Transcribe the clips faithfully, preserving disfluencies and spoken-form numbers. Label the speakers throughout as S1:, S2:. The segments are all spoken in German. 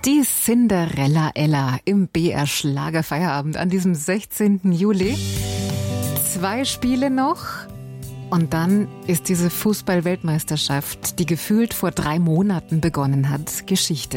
S1: Die Cinderella Ella im B R Schlagerfeierabend an diesem sechzehnten Juli. Zwei Spiele noch und dann ist diese Fußball-Weltmeisterschaft, die gefühlt vor drei Monaten begonnen hat, Geschichte.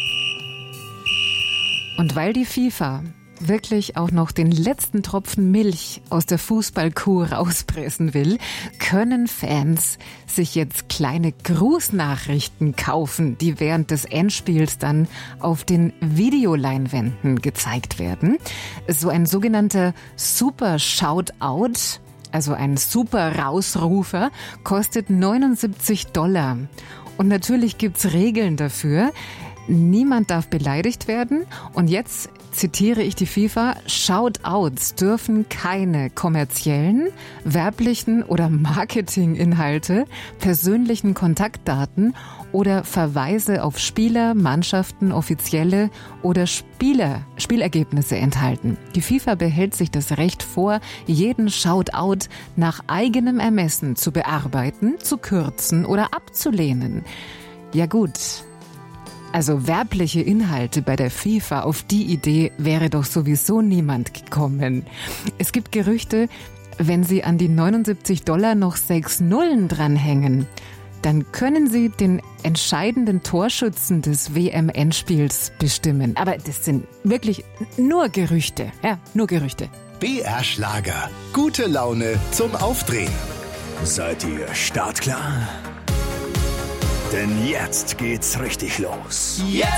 S1: Und weil die FIFA wirklich auch noch den letzten Tropfen Milch aus der Fußballkuh rauspressen will, können Fans sich jetzt kleine Grußnachrichten kaufen, die während des Endspiels dann auf den Videoleinwänden gezeigt werden. So ein sogenannter Super Shoutout, also ein Super Rausrufer, kostet neunundsiebzig Dollar. Und natürlich gibt's Regeln dafür. Niemand darf beleidigt werden. Und jetzt zitiere ich die FIFA: Shoutouts dürfen keine kommerziellen, werblichen oder Marketinginhalte, persönlichen Kontaktdaten oder Verweise auf Spieler, Mannschaften, Offizielle oder Spieler, Spielergebnisse enthalten. Die FIFA behält sich das Recht vor, jeden Shoutout nach eigenem Ermessen zu bearbeiten, zu kürzen oder abzulehnen. Ja gut. Also werbliche Inhalte bei der FIFA, auf die Idee wäre doch sowieso niemand gekommen. Es gibt Gerüchte, wenn Sie an die neunundsiebzig Dollar noch sechs Nullen dranhängen, dann können Sie den entscheidenden Torschützen des W M-Endspiels bestimmen. Aber das sind wirklich nur Gerüchte, ja, nur Gerüchte.
S2: B R Schlager. Gute Laune zum Aufdrehen. Seid ihr startklar? Denn jetzt geht's richtig los.
S3: Jetzt